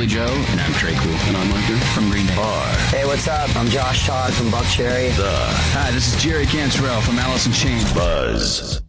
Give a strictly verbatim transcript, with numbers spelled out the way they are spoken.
Billy Joe. And I'm Trey Cool. And I'm Arthur from Green Day. Bar. Hey, what's up? I'm Josh Todd from Buckcherry. The Hi, this is Jerry Cantrell from Alice in Chains. Buzz.